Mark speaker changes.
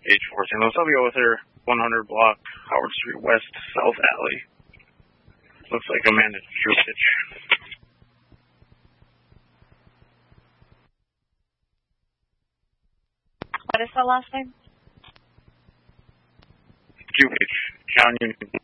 Speaker 1: H4 San Luis Obvio with her 100 block, Howard Street West, South Alley. Looks like Amanda Drupich.
Speaker 2: What is the last name?
Speaker 1: Drupich. John Union